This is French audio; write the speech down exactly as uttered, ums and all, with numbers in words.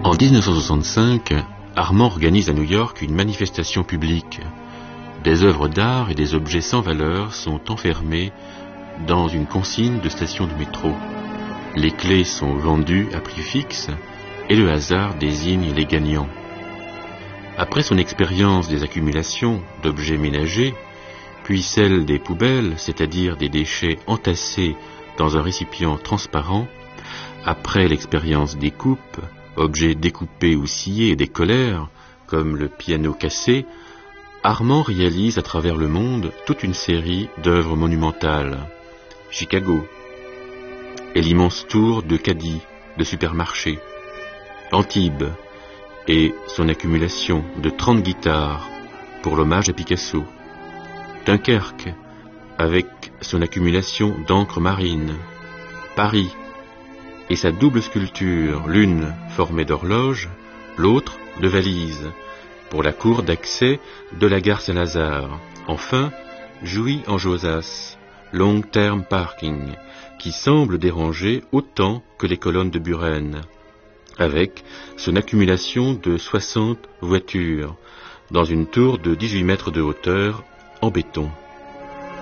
En dix-neuf cent soixante-cinq, Armand organise à New York une manifestation publique. Des œuvres d'art et des objets sans valeur sont enfermés dans une consigne de station de métro. Les clés sont vendues à prix fixe et le hasard désigne les gagnants. Après son expérience des accumulations d'objets ménagers, puis celle des poubelles, c'est-à-dire des déchets entassés dans un récipient transparent, après l'expérience des coupes, objets découpés ou sciés et des colères, comme le piano cassé, Armand réalise à travers le monde toute une série d'œuvres monumentales. Chicago, et l'immense tour de caddie de supermarché, Antibes, et son accumulation de trente guitares pour l'hommage à Picasso, Dunkerque, avec son accumulation d'encre marine, Paris, et sa double sculpture, l'une formée d'horloge, l'autre de valise, pour la cour d'accès de la gare Saint-Lazare. Enfin, Jouy en Josas, Long Term Parking, qui semble déranger autant que les colonnes de Buren, avec son accumulation de soixante voitures, dans une tour de dix-huit mètres de hauteur en béton.